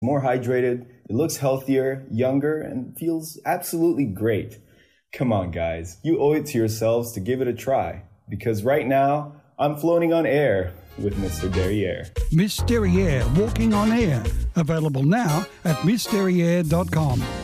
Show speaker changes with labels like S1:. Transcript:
S1: more hydrated, it looks healthier, younger, and feels absolutely great. Come on, guys. You owe it to yourselves to give it a try. Because right now, I'm floating on air with Mr. Derriere.
S2: Miss Derriere, walking on air. Available now at MissDerriere.com.